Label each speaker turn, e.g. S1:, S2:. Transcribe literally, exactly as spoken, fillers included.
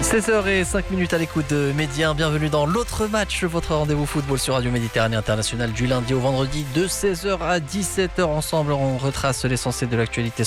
S1: seize heures zéro cinq à l'écoute de Média. Bienvenue dans l'autre match, votre rendez-vous football sur Radio Méditerranée Internationale du lundi au vendredi de seize heures à dix-sept heures. Ensemble, on retrace l'essentiel de l'actualité